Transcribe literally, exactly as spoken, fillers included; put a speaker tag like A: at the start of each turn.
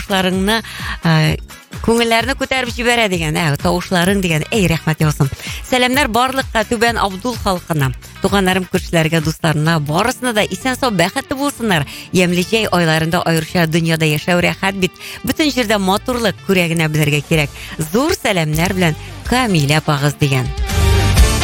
A: тавышларыңны күңелләрне күтәреп җибәрә дигән, ә, тавышларың дигән. Эй, рәхмәт ясым. Сәламнар барлыкка, Түбән Абдул халкына, туганнарым, күршеләргә, дусларына, барысына да исән-сау, бәхетле булсыннар. Ямьле җәй айларында аеруча дөньяда яшәү рәхәт бит. Бөтен җирдә матурлык күрә генә белергә кирәк. Зур сәламнар белән Камилә апагыз дигән.